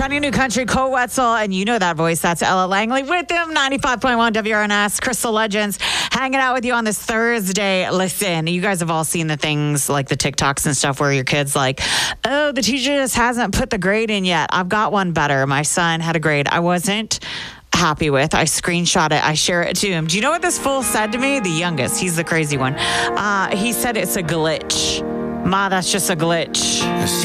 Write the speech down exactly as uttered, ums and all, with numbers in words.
Trending New Country, Cole Wetzel, and you know that voice. That's Ella Langley with them, ninety-five point one W R N S. Crystal Legends hanging out with you on this Thursday. Listen, you guys have all seen the things like the TikToks and stuff where your kid's like, oh, the teacher just hasn't put the grade in yet. I've got one better. My son had a grade I wasn't happy with. I screenshot it. I share it to him. Do you know what this fool said to me? The youngest. He's the crazy one. Uh, he said it's a glitch. Ma, that's just a glitch.